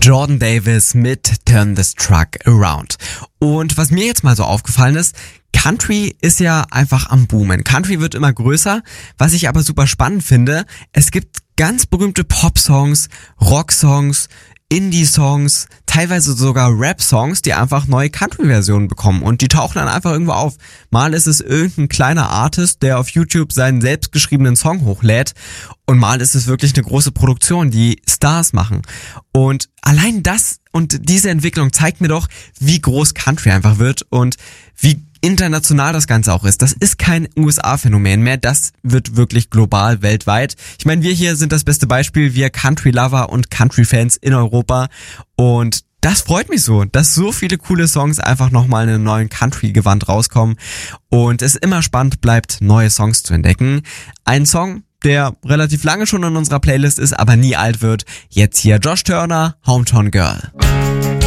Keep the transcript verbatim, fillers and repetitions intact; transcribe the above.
Jordan Davis mit Turn This Truck Around. Und was mir jetzt mal so aufgefallen ist, Country ist ja einfach am Boomen. Country wird immer größer. Was ich aber super spannend finde, es gibt ganz berühmte Pop-Songs, Rock-Songs, Indie-Songs, teilweise sogar Rap-Songs, die einfach neue Country-Versionen bekommen und die tauchen dann einfach irgendwo auf. Mal ist es irgendein kleiner Artist, der auf YouTube seinen selbstgeschriebenen Song hochlädt und mal ist es wirklich eine große Produktion, die Stars machen. Und allein das und diese Entwicklung zeigt mir doch, wie groß Country einfach wird und wie international das Ganze auch ist. Das ist kein U S A-Phänomen mehr, das wird wirklich global, weltweit. Ich meine, wir hier sind das beste Beispiel, wir Country-Lover und Country-Fans in Europa und das freut mich so, dass so viele coole Songs einfach nochmal in einem neuen Country-Gewand rauskommen und es immer spannend bleibt, neue Songs zu entdecken. Ein Song, der relativ lange schon in unserer Playlist ist, aber nie alt wird. Jetzt hier Josh Turner, Hometown Girl.